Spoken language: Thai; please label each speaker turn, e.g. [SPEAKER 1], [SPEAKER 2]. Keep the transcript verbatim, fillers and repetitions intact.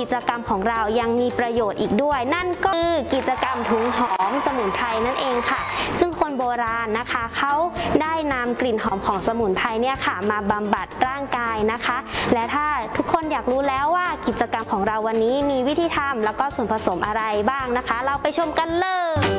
[SPEAKER 1] กิจกรรมของเรายังมีประโยชน์อีกด้วยนั่นก็คือกิจกรรมถุงหอมสมุนไพรนั่นเองค่ะซึ่งคนโบราณนะคะเขาได้นำกลิ่นหอมของสมุนไพรเนี่ยค่ะมาบำบัดร่างกายนะคะและถ้าทุกคนอยากรู้แล้วว่ากิจกรรมของเราวันนี้มีวิธีทำแล้วก็ส่วนผสมอะไรบ้างนะคะเราไปชมกันเลย